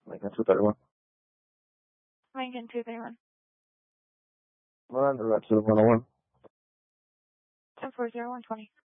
Lincoln 231. Lincoln 231. We're on the route to the 101. 1040-120.